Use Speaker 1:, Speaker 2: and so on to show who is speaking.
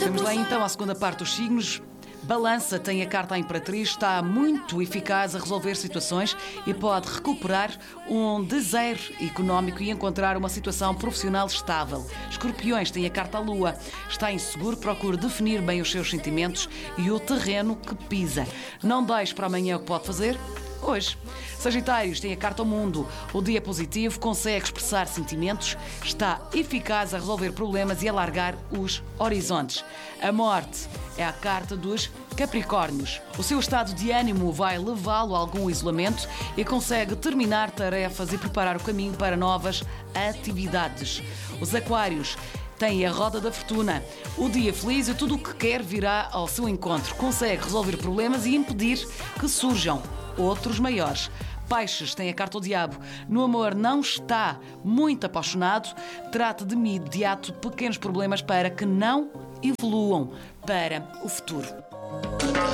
Speaker 1: Vamos lá então à segunda parte dos signos. Balança tem a carta à Imperatriz, está muito eficaz a resolver situações e pode recuperar um desejo económico e encontrar uma situação profissional estável. Escorpiões tem a carta à Lua, está inseguro, procure definir bem os seus sentimentos e o terreno que pisa. Não deixe para amanhã o que pode fazer hoje. Sagitários tem a carta ao Mundo. O dia positivo, consegue expressar sentimentos, está eficaz a resolver problemas e alargar os horizontes. A Morte é a carta dos Capricórnios. O seu estado de ânimo vai levá-lo a algum isolamento e consegue terminar tarefas e preparar o caminho para novas atividades. Os Aquários tem a roda da fortuna. O dia feliz e tudo o que quer virá ao seu encontro. Consegue resolver problemas e impedir que surjam outros maiores. Peixes tem a carta ao Diabo. No amor não está muito apaixonado. Trata de imediato pequenos problemas para que não evoluam para o futuro.